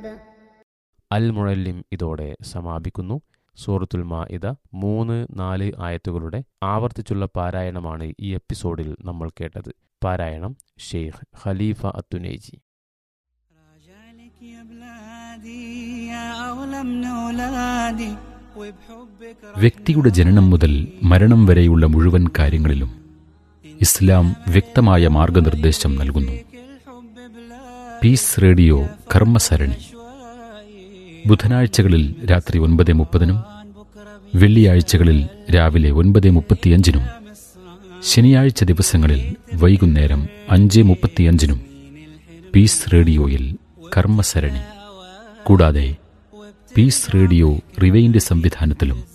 അൽ മുഅല്ലിം ഇതോടെ സമാപിക്കുന്നു. സൂറത്തുൽ മാഇദ 3-4 ആയത്തുകളുടെ ആവർത്തിച്ചുള്ള പാരായണമാണ് ഈ എപ്പിസോഡിൽ നമ്മൾ കേട്ടത്. പാരായണം ഷെയ്ഖ് ഖലീഫ അത്തുനൈജി. വ്യക്തിയുടെ ജനനം മുതൽ മരണം വരെയുള്ള മുഴുവൻ കാര്യങ്ങളിലും ഇസ്ലാം വ്യക്തമായ മാർഗനിർദ്ദേശം നൽകുന്നു. പീസ് റേഡിയോ കർമ്മസരണി ബുധനാഴ്ചകളിൽ രാത്രി 9:30, വെള്ളിയാഴ്ചകളിൽ രാവിലെ 9:35, ശനിയാഴ്ച ദിവസങ്ങളിൽ വൈകുന്നേരം 5:35 പീസ് റേഡിയോയിൽ കർമ്മസരണി. കൂടാതെ പീസ് റേഡിയോ റിവൈൻഡ് സംവിധാനത്തിലും